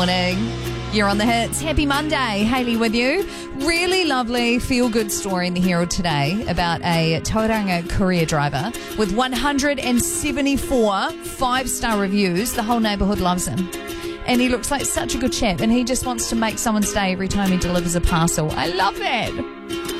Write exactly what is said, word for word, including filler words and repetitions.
Morning. You're on the hits. Happy Monday. Hayley with you. Really lovely feel-good story in the Herald today about a Tauranga courier driver with one hundred seventy-four five-star reviews. The whole neighbourhood loves him. And he looks like such a good chap, and he just wants to make someone's day every time he delivers a parcel. I love that.